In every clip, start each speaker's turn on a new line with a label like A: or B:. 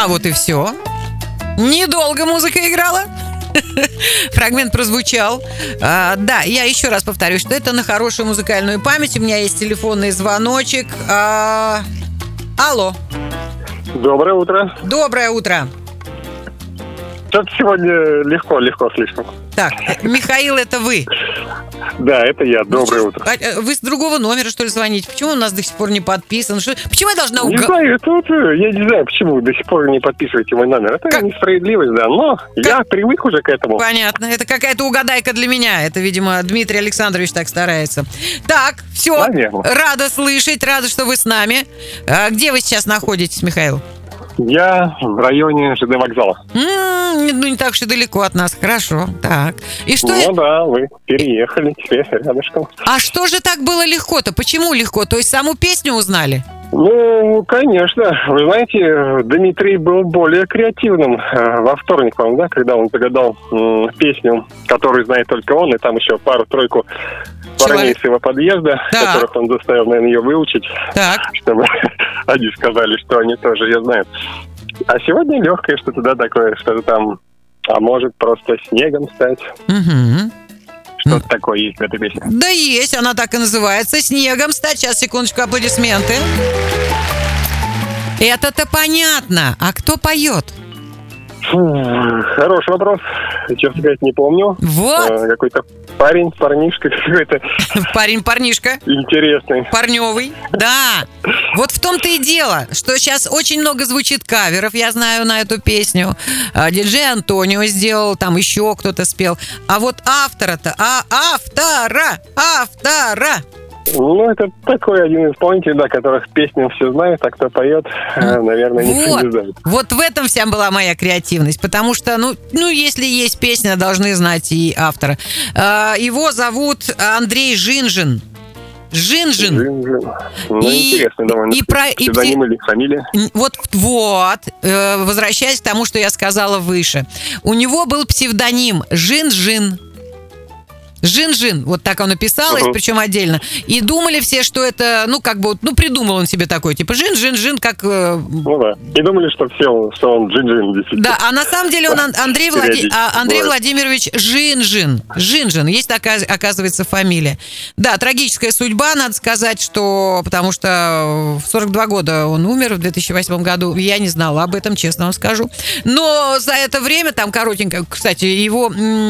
A: А вот и все. Недолго музыка играла. Фрагмент прозвучал. Да, я еще раз повторю, что это на хорошую музыкальную память. У меня есть телефонный звоночек. Алло.
B: Доброе утро.
A: Доброе утро.
B: Что-то сегодня легко слишком.
A: Так, Михаил, это вы?
B: Да, это я. Доброе утро.
A: Вы с другого номера, что ли, звоните? Почему он у нас до сих пор не подписан? Почему я должна...
B: Не знаю, я не знаю, почему вы до сих пор не подписываете мой номер. Это несправедливость, да, но я привык уже к этому.
A: Понятно. Это какая-то угадайка для меня. Это, видимо, Дмитрий Александрович так старается. Так, все.
B: Наверное.
A: Рада слышать, рада, что вы с нами. Где вы сейчас находитесь, Михаил?
B: Я в районе ЖД вокзала.
A: Ну, не так уж и далеко от нас. Хорошо. Так. И что...
B: Ну да, вы переехали, теперь рядышком.
A: А что же так было легко-то? Почему легко? То есть саму песню узнали?
B: Ну, конечно. Вы знаете, Дмитрий был более креативным во вторник, по-моему, да, когда он загадал песню, которую знает только он, и там еще пару-тройку парней с его подъезда, которых он заставил, наверное, ее выучить, чтобы они сказали, что они тоже ее знают. А сегодня легкое что-то, да, такое, что-то там, а может просто снегом стать. Что-то такое есть в этой песне.
A: Да есть, она так и называется. «Снегом стать». Сейчас, секундочку, аплодисменты. Это-то понятно. А кто поет?
B: Хороший вопрос. Честно сказать, не помню.
A: Вот.
B: Какой-то парнишка какой-то.
A: Парнишка.
B: Интересный.
A: Парневый. Да. Вот в том-то и дело, что сейчас очень много звучит каверов, я знаю, на эту песню. Диджей Антонио сделал, там еще кто-то спел. А вот автора-то, автора.
B: Ну, это такой один исполнитель, да, которых песню все знают, а кто поет, наверное, никто не знает.
A: Вот в этом вся была моя креативность, потому что, ну, если есть песня, должны знать и автора. Его зовут Андрей Жинжин. Жинжин.
B: Ну, интересно довольно. Псевдоним или фамилия?
A: Вот, возвращаясь к тому, что я сказала выше. У него был псевдоним Жинжин. Жин-Жин, вот так оно писалось, причем отдельно. И думали все, что это, придумал он себе такой, типа Жин-Жин-Жин, как...
B: Ну да, и думали, что он Жин-Жин, действительно.
A: Да, а на самом деле он Андрей Владимирович Жин-Жин. Жин-Жин, есть такая, оказывается, фамилия. Да, трагическая судьба, надо сказать, что... Потому что в 42 года он умер, в 2008 году. Я не знала об этом, честно вам скажу. Но за это время, там коротенько, кстати, его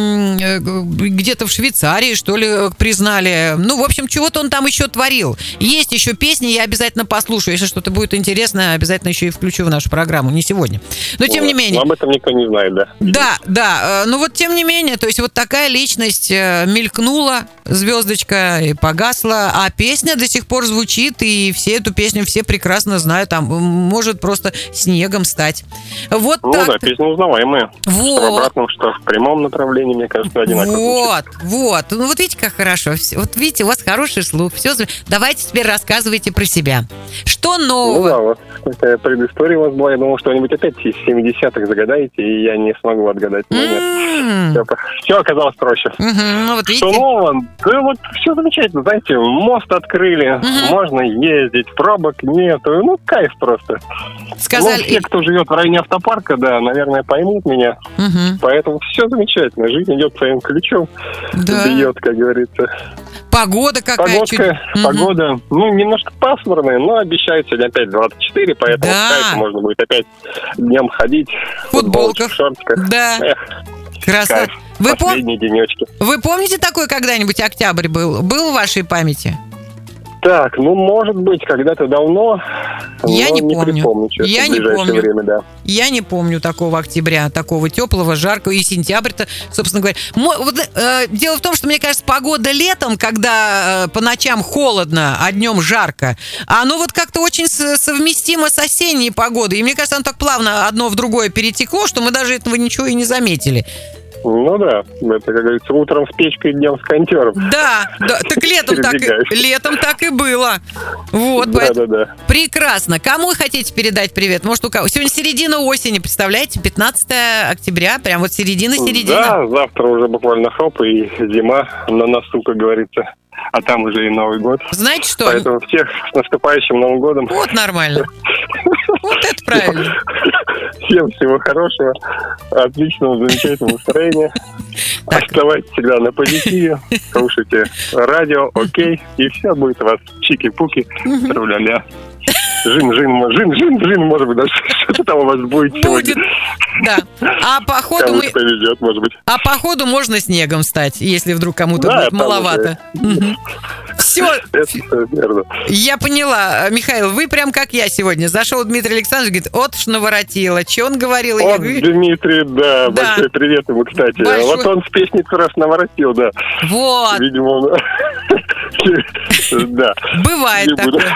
A: где-то в Швейцарии, что ли, признали. Ну, в общем, чего-то он там еще творил. Есть еще песни, я обязательно послушаю. Если что-то будет интересно, обязательно еще и включу в нашу программу. Не сегодня. Но тем не менее...
B: Об этом никто не знает, да?
A: Да. Ну вот тем не менее, то есть вот такая личность мелькнула, звездочка, и погасла, а песня до сих пор звучит, и все эту песню все прекрасно знают. Там может просто снегом стать. Вот
B: ну
A: так.
B: Да, песня узнаваемая.
A: Вот.
B: Что в обратном, что в прямом направлении, мне кажется, одинаково.
A: Вот. Ну вот видите, как хорошо. Вот видите, у вас хороший слух. Все. Давайте теперь рассказывайте про себя. Что нового?
B: Ну да, вот такая предыстория у вас была. Я думал, что-нибудь опять из 70-х загадаете, и я не смогу отгадать. Но нет. Все оказалось проще.
A: Ну вот видите.
B: Что нового? Да вот все замечательно. Знаете, мост открыли, можно ездить, пробок нету. Ну, кайф просто.
A: Сказали...
B: Ну, все, кто живет в районе автопарка, да, наверное, поймут меня. Поэтому все замечательно. Жизнь идет своим ключом.
A: Да.
B: Бьет, как говорится.
A: Погода какая?
B: Погода, немножко пасмурная, но обещают сегодня опять 24, поэтому можно будет опять днем ходить в футболках, в шортиках.
A: Да. Красота.
B: Последние денечки.
A: Вы помните такой когда-нибудь октябрь был? Был в вашей памяти?
B: Так, может быть, когда-то давно.
A: Я не помню.
B: Припомню,
A: Я не помню.
B: Время, да.
A: Я не помню такого октября, такого теплого, жаркого, и сентябрь-то, собственно говоря. Дело в том, что, мне кажется, погода летом, когда по ночам холодно, а днем жарко, оно вот как-то очень совместимо с осенней погодой. И мне кажется, оно так плавно одно в другое перетекло, что мы даже этого ничего и не заметили.
B: Ну да, это, как говорится, утром с печкой, днем с контером.
A: Да, так летом так и было. Вот,
B: да.
A: Прекрасно. Кому вы хотите передать привет? Может, у кого? Сегодня середина осени, представляете? 15 октября, прям вот середина.
B: Да, завтра уже буквально хоп, и зима на носу, как говорится. А там уже и Новый год.
A: Знаете что?
B: Поэтому всех с наступающим Новым годом.
A: Вот нормально. Вот это правильно.
B: Всем всего хорошего, отличного, замечательного настроения.
A: Так.
B: Оставайтесь всегда на позитиве, слушайте радио, окей, и все будет у вас чики-пуки, тру-ля-ля. Жин, может быть, даже что-то там у вас будет сегодня.
A: Да. А по ходу
B: Кому-то повезет, может быть.
A: А по ходу можно снегом стать, если вдруг кому-то будет маловато. Все.
B: Это верно.
A: Я поняла, Михаил, вы прям как я сегодня. Зашел Дмитрий Александрович, говорит, от ж наворотила. Че он говорил?
B: Вот Дмитрий, да, большой привет ему, кстати. Вот он с песней раз наворотил, да.
A: Вот.
B: Видимо, он... Да.
A: Бывает такое.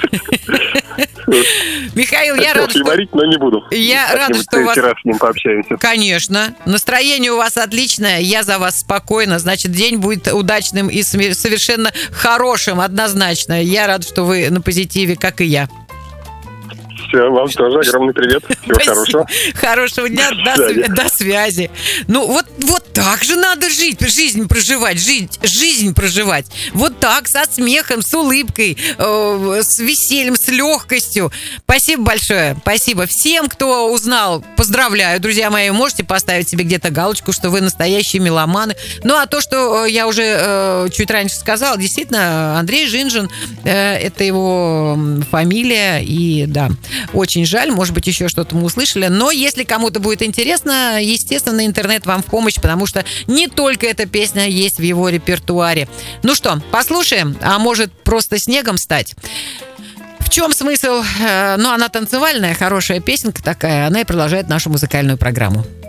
A: Михаил, я рада, что...
B: говорить, но не буду.
A: Я рада, что у вас...
B: раз с ним пообщаемся.
A: Конечно. Настроение у вас отличное. Я за вас спокойна. Значит, день будет удачным и совершенно хорошим, однозначно. Я рада, что вы на позитиве, как и я.
B: Все, вам тоже огромный привет. Всего хорошего.
A: Хорошего дня. До связи. Ну, вот так же надо жить. Жизнь проживать. Вот так, со смехом, с улыбкой, с весельем, с легкостью. Спасибо большое. Спасибо всем, кто узнал. Поздравляю, друзья мои. Можете поставить себе где-то галочку, что вы настоящие меломаны. Ну, а то, что я уже чуть раньше сказала, действительно, Андрей Жинжин, это его фамилия. И да, очень жаль, может быть, еще что-то мы услышали. Но если кому-то будет интересно, естественно, интернет вам в помощь, потому что не только эта песня есть в его репертуаре. Ну что, послушаем, а может просто снегом стать? В чем смысл? Ну, она танцевальная, хорошая песенка такая, она и продолжает нашу музыкальную программу.